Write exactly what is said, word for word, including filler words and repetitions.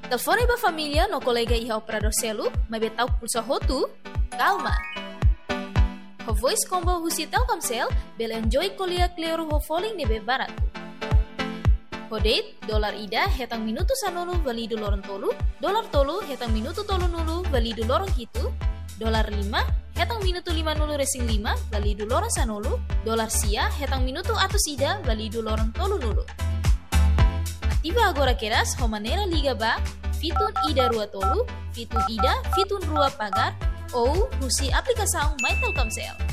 Telefone ba família no colega iha operador celu, mas betau pulsa hotu? Calma! Ho voice combo husi Telkomsel, bel enjoy kolia clear ho falling nebe baratu. Ho date, dolar ida hetang minuto sanulu validu lorong tolu, dolar tolu hetang minuto tolu nulu validu lorong hitu, dolar lima hetang minuto lima nulu resing lima validu lorong sanulu, dolar sia hetang minuto atus ida validu lorong tolu nulu. Aktiva agora keras ho manera liga ba, fitun ida rua tolu, fitun ida, fitun rua pagar, ou husi aplikasaung My Telkomsel.